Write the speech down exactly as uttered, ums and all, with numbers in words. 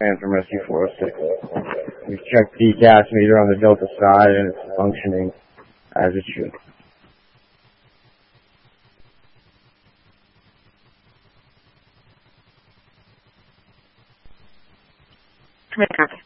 And from S U four oh six. We've checked the gas meter on the Delta side and it's functioning as it should. Commit copy.